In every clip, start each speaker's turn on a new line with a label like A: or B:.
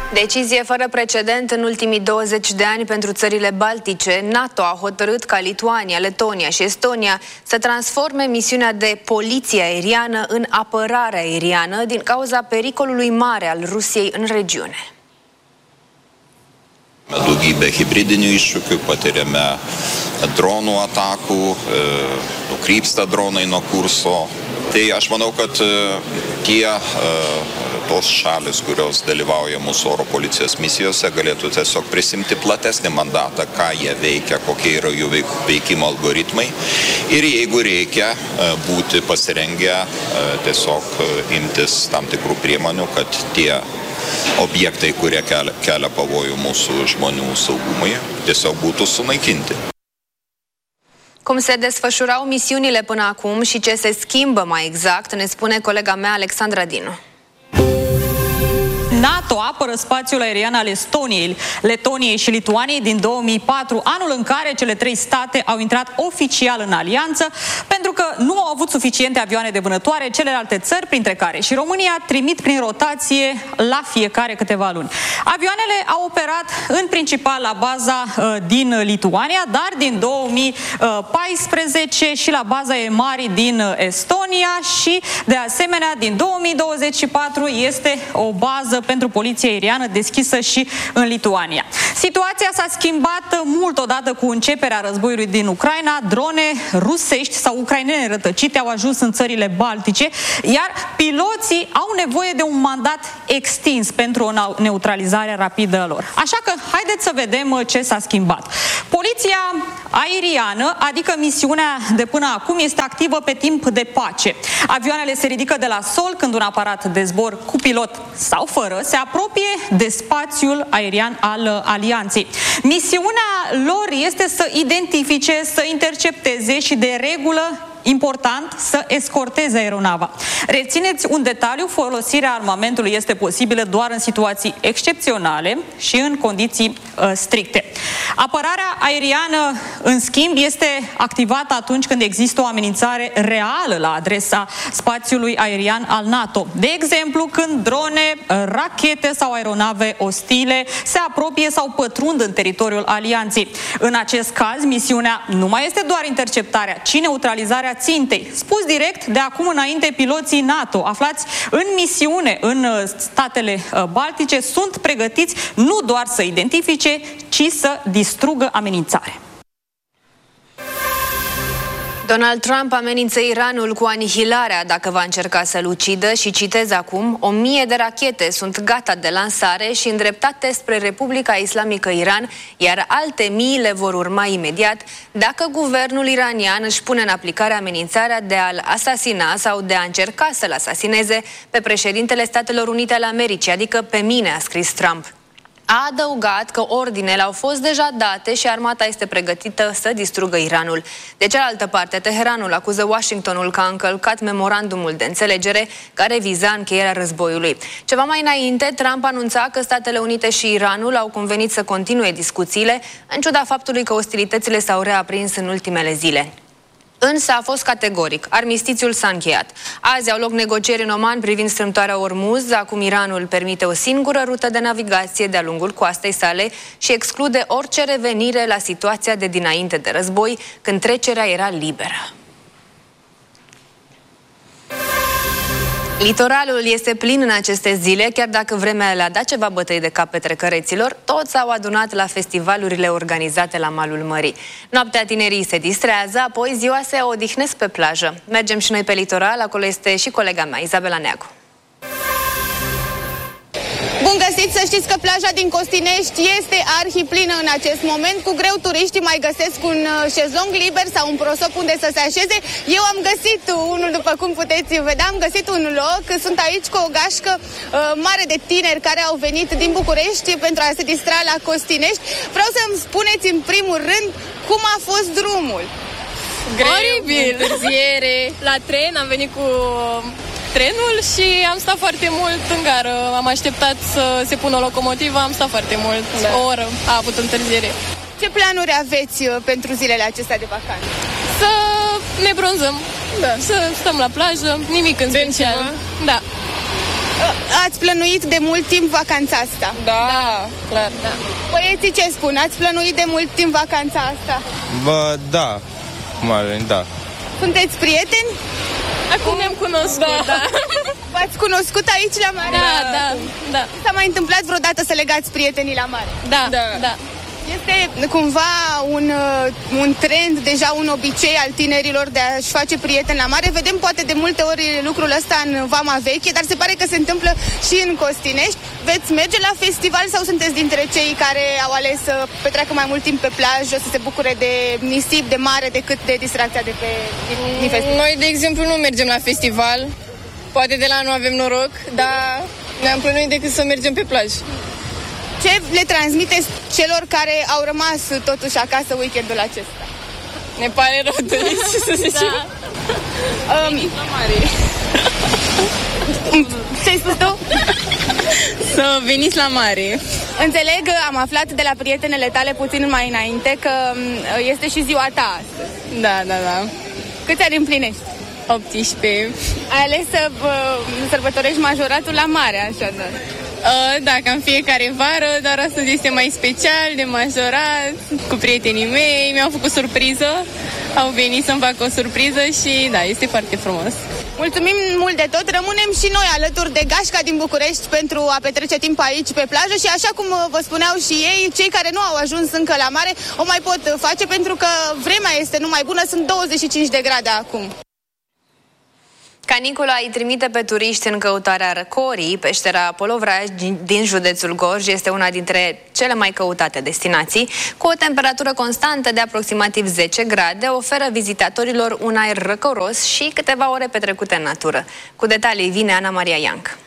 A: Decizie fără precedent în ultimii 20 de ani pentru țările baltice. NATO a hotărât ca Lituania, Letonia și Estonia să transforme misiunea de poliție aeriană în apărare aeriană din cauza pericolului mare al Rusiei în regiune.
B: Daugybė hibridinių iššūkių, patiriame dronų atakų, nukrypsta dronai nuo kurso. Tai aš manau, kad tos šalis, kurios dalyvauja mūsų oro policijos misijose, galėtų tiesiog prisimti platesnį mandatą, ką jie veikia, kokie yra jų veikimo algoritmai. Ir jeigu reikia būti pasirengę tiesiog imtis tam tikrų priemonių, kad tie obiecte kurie kelia pavojų mūsų žmonių saugumui tiesiog būtų sunaikinti.
A: Cum se desfășurau misiunile până acum și ce se schimbă mai exact, ne spune colega mea Alexandra Dinu.
C: NATO apără spațiul aerian al Estoniei, Letoniei și Lituaniei din 2004, anul în care cele trei state au intrat oficial în alianță, pentru că nu au avut suficiente avioane de vânătoare. Celelalte țări, printre care și România, trimit prin rotație la fiecare câteva luni. Avioanele au operat în principal la baza din Lituania, dar din 2014 și la baza EMARI din Estonia și, de asemenea, din 2024 este o bază pentru poliția aeriană deschisă și în Lituania. Situația s-a schimbat mult odată cu începerea războiului din Ucraina. Drone rusești sau ucrainene rătăcite au ajuns în țările baltice, iar piloții au nevoie de un mandat extins pentru o neutralizare rapidă lor. Așa că haideți să vedem ce s-a schimbat. Poliția aeriană, adică misiunea de până acum, este activă pe timp de pace. Avioanele se ridică de la sol când un aparat de zbor cu pilot sau fără se apropie de spațiul aerian al alianței. Misiunea lor este să identifice, să intercepteze și, de regulă, important, să escorteze aeronava. Rețineți un detaliu: folosirea armamentului este posibilă doar în situații excepționale și în condiții stricte. Apărarea aeriană, în schimb, este activată atunci când există o amenințare reală la adresa spațiului aerian al NATO. De exemplu, când drone, rachete sau aeronave ostile se apropie sau pătrund în teritoriul alianței. În acest caz, misiunea nu mai este doar interceptarea, ci neutralizarea țintei. Spus direct, de acum înainte, piloții NATO aflați în misiune în statele baltice sunt pregătiți nu doar să identifice, ci să distrugă amenințare.
A: Donald Trump amenință Iranul cu anihilarea dacă va încerca să-l ucidă și, citez acum, 1000 de rachete sunt gata de lansare și îndreptate spre Republica Islamică Iran, iar alte 1000 le vor urma imediat dacă guvernul iranian își pune în aplicare amenințarea de a-l asasina sau de a încerca să-l asasineze pe președintele Statelor Unite ale Americii, adică pe mine, a scris Trump. A adăugat că ordinele au fost deja date și armata este pregătită să distrugă Iranul. De cealaltă parte, Teheranul acuză Washingtonul că a încălcat memorandumul de înțelegere care viza încheierea războiului. Ceva mai înainte, Trump anunța că Statele Unite și Iranul au convenit să continue discuțiile, în ciuda faptului că ostilitățile s-au reaprins în ultimele zile. Însă a fost categoric. Armistițiul s-a încheiat. Azi au loc negocieri în Oman privind strâmtoarea Ormuz. Acum Iranul permite o singură rută de navigație de-a lungul coastei sale și exclude orice revenire la situația de dinainte de război, când trecerea era liberă. Litoralul este plin în aceste zile, chiar dacă vremea le-a dat ceva bătăi de cap petrecăreților, toți s-au adunat la festivalurile organizate la malul mării. Noaptea tinerii se distrează, apoi ziua se odihnesc pe plajă. Mergem și noi pe litoral, acolo este și colega mea, Izabela Neagu.
D: Bun găsit, să știți că plaja din Costinești este arhiplină în acest moment. Cu greu turiștii mai găsesc un șezlong liber sau un prosop unde să se așeze. Eu am găsit unul, după cum puteți vedea, am găsit un loc. Sunt aici cu o gașcă mare de tineri care au venit din București pentru a se distra la Costinești. Vreau să-mi spuneți în primul rând cum a fost drumul.
E: Greu,
D: oribil!
E: Întârziere. La tren am venit cu trenul și am stat foarte mult în gară. Am așteptat să se pună o locomotivă, am stat foarte mult, o oră a avut întârziere.
D: Ce planuri aveți pentru zilele acestea de vacanță?
E: Să ne bronzăm, să stăm la plajă, nimic în special. Da.
D: Ați plănuit de mult timp vacanța asta?
E: Da, clar. Da.
D: Băieții ce spun? Ați plănuit de mult timp vacanța asta?
F: Bă, da. Da.
D: Sunteți prieteni?
E: Acum ne-am cunoscut, da.
D: V-ați cunoscut aici la mare?
E: Da.
D: S-a mai întâmplat vreodată să legați prietenii la mare?
E: Da.
D: Este cumva un trend, deja un obicei al tinerilor de a-și face prieteni la mare. Vedem poate de multe ori lucrul ăsta în Vama Veche, dar se pare că se întâmplă și în Costinești. Veți merge la festival sau sunteți dintre cei care au ales să petreacă mai mult timp pe plajă, să se bucure de nisip, de mare, decât de distracția de din festival?
E: Noi, de exemplu, nu mergem la festival. Poate de la anul avem noroc, dar ne-am plănuit decât să mergem pe plajă.
D: Ce le transmiteți celor care au rămas totuși acasă weekendul acesta?
E: Ne pare rău de să zicem. Veniți la mare.
D: Ce-ai spus tu?
E: Să veniți la mare.
D: Înțeleg, am aflat de la prietenele tale puțin mai înainte că este și ziua ta astăzi.
E: Da.
D: Câți ani împlinești?
E: 18.
D: Ai ales să sărbătorești majoratul la mare, așadar.
E: Da, cam fiecare vară, dar astăzi este mai special, de majorat, cu prietenii mei, mi-au făcut surpriză, au venit să-mi facă o surpriză și da, este foarte frumos.
D: Mulțumim mult de tot, rămânem și noi alături de gașca din București pentru a petrece timp aici pe plajă și așa cum vă spuneau și ei, cei care nu au ajuns încă la mare o mai pot face pentru că vremea este numai bună, sunt 25 de grade acum.
A: Canicula îi trimite pe turiști în căutarea răcorii. Peștera Polovraj din județul Gorj este una dintre cele mai căutate destinații. Cu o temperatură constantă de aproximativ 10 grade, oferă vizitatorilor un aer răcoros și câteva ore petrecute în natură. Cu detalii vine Ana Maria Ianc.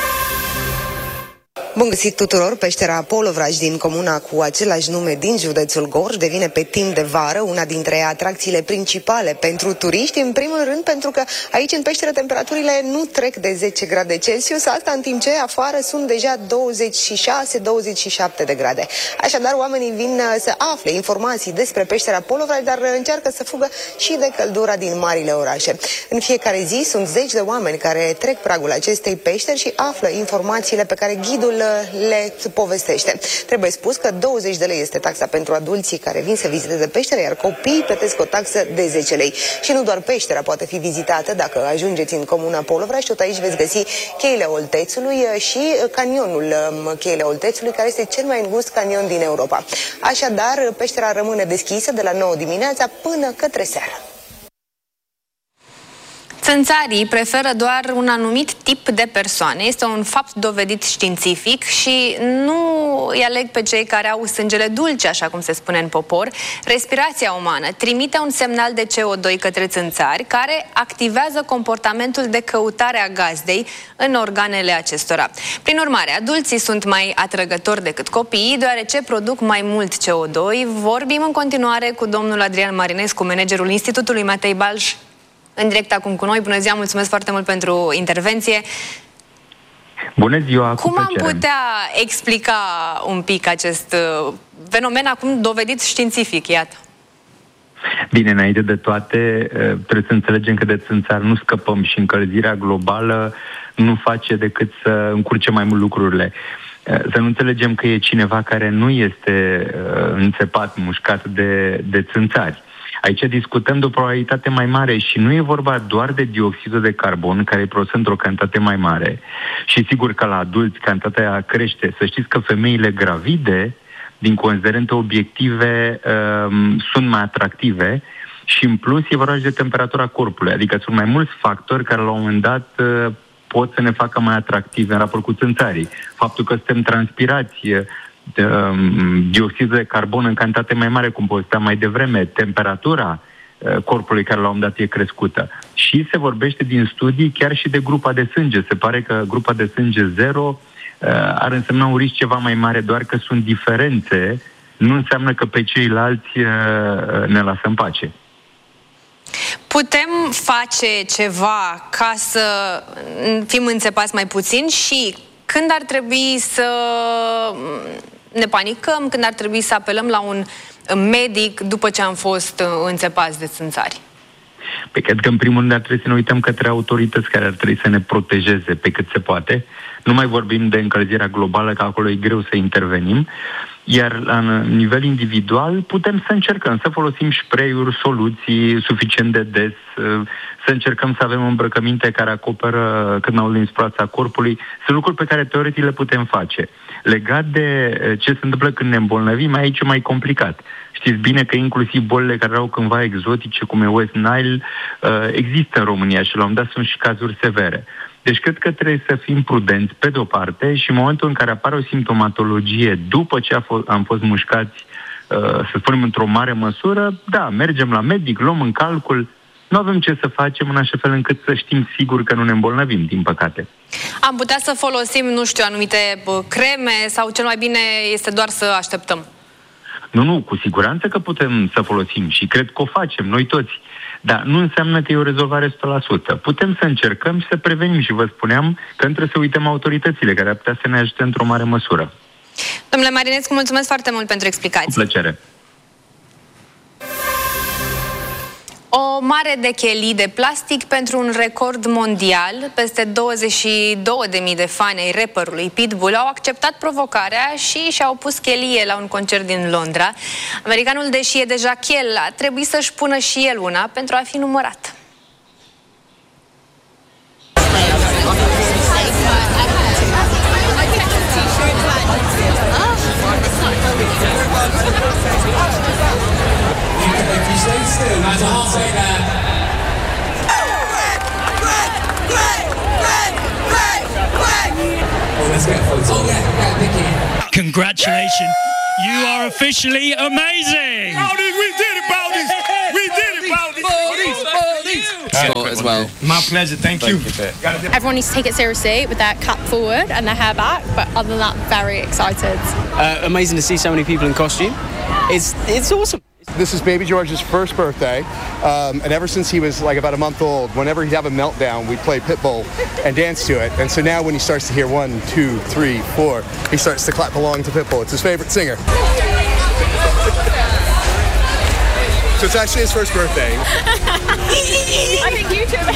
G: Bun găsit tuturor! Peștera Polovraj din comuna cu același nume din județul Gorj devine pe timp de vară una dintre atracțiile principale pentru turiști, în primul rând pentru că aici în peșteră temperaturile nu trec de 10 grade Celsius, asta în timp ce afară sunt deja 26-27 de grade. Așadar, oamenii vin să afle informații despre peștera Polovraj, dar încearcă să fugă și de căldura din marile orașe. În fiecare zi sunt zeci de oameni care trec pragul acestei peșteri și află informațiile pe care ghidul le povestește. Trebuie spus că 20 de lei este taxa pentru adulții care vin să viziteze peștera, iar copiii plătesc o taxă de 10 lei. Și nu doar peștera poate fi vizitată dacă ajungeți în comuna Polovraj, tot aici veți găsi cheile Oltețului și canionul cheile Oltețului, care este cel mai îngust canion din Europa. Așadar, peștera rămâne deschisă de la 9 dimineața până către seară.
A: Țânțarii preferă doar un anumit tip de persoane. Este un fapt dovedit științific și nu îi aleg pe cei care au sângele dulce, așa cum se spune în popor. Respirația umană trimite un semnal de CO2 către țânțari, care activează comportamentul de căutare a gazdei în organele acestora. Prin urmare, adulții sunt mai atrăgători decât copiii, deoarece produc mai mult CO2. Vorbim în continuare cu domnul Adrian Marinescu, managerul Institutului Matei Balș, în direct acum cu noi. Bună ziua, mulțumesc foarte mult pentru intervenție.
H: Bună ziua!
A: Cum am putea explica un pic acest fenomen acum dovedit științific, iată?
H: Bine, înainte de toate, trebuie să înțelegem că de țânțari nu scăpăm și încălzirea globală nu face decât să încurce mai mult lucrurile. Să nu înțelegem că e cineva care nu este înțepat, mușcat de țânțari. Aici discutăm de o probabilitate mai mare și nu e vorba doar de dioxidul de carbon, care e produs într-o cantitate mai mare. Și sigur că la adulți cantitatea crește. Să știți că femeile gravide, din considerente obiective, sunt mai atractive și în plus e vorba și de temperatura corpului. Adică sunt mai mulți factori care la un moment dat pot să ne facă mai atractivi în raport cu țânțarii. Faptul că suntem transpirați, dioxid de carbon în cantitate mai mare, cum povesteam mai devreme, temperatura corpului care la un moment dat e crescută. Și se vorbește din studii chiar și de grupa de sânge. Se pare că grupa de sânge 0 ar însemna un risc ceva mai mare, doar că sunt diferențe, nu înseamnă că pe ceilalți ne lasă în pace.
A: Putem face ceva ca să fim înțepați mai puțin și când ar trebui să ne panicăm, când ar trebui să apelăm la un medic după ce am fost înțepați de țânțari?
H: Păi cred că în primul rând ar trebui să ne uităm către autorități care ar trebui să ne protejeze pe cât se poate. Nu mai vorbim de încălzirea globală, că acolo e greu să intervenim. Iar la nivel individual putem să încercăm să folosim spray-uri, soluții suficient de des, să încercăm să avem îmbrăcăminte care acoperă cârnaul din suprafața corpului. Sunt lucruri pe care teoretic le putem face. Legat de ce se întâmplă când ne îmbolnăvim, aici e mai complicat. Știți bine că inclusiv bolile care erau cândva exotice, cum e West Nile, există în România și la un moment dat sunt și cazuri severe. Deci cred că trebuie să fim prudenți pe de-o parte și în momentul în care apare o simptomatologie după ce am fost mușcați, să spunem, într-o mare măsură, da, mergem la medic, luăm în calcul, nu avem ce să facem în așa fel încât să știm sigur că nu ne îmbolnăvim, din păcate.
A: Am putea să folosim, nu știu, anumite creme sau cel mai bine este doar să așteptăm?
H: Nu, cu siguranță că putem să folosim și cred că o facem, noi toți. Dar nu înseamnă că e o rezolvare 100%. Putem să încercăm și să prevenim și vă spuneam că trebuie să uităm autoritățile care ar putea să ne ajute într-o mare măsură.
A: Domnule Marinescu, mulțumesc foarte mult pentru explicații.
H: Cu plăcere.
A: O mare de chelii de plastic pentru un record mondial. Peste 22.000 de fani ai rapperului Pitbull au acceptat provocarea și și-au pus chelie la un concert din Londra. Americanul, deși e deja chel, a trebuit să-și pună și el una pentru a fi numărat.
I: Congratulations, you are officially amazing!
J: We did it, Baldies! We did it, Baldies!
K: As well.
J: My pleasure, thank you.
E: Everyone needs to take it seriously with their cap forward and their hair back, but other than that, very excited.
K: Amazing to see so many people in costume. It's awesome.
L: This is baby George's first birthday, and ever since he was like about a month old, whenever he'd have a meltdown, we'd play Pitbull and dance to it. And so now when he starts to hear 1, 2, 3, 4, he starts to clap along to Pitbull. It's his favorite singer. So it's actually his first birthday.
E: I think you too.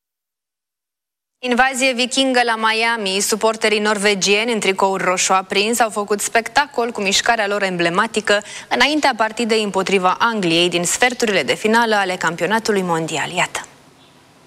A: Invazie vikingă la Miami. Suporterii norvegieni în tricouri roșu aprins au făcut spectacol cu mișcarea lor emblematică înaintea partidei împotriva Angliei din sferturile de finală ale campionatului mondial. Iată!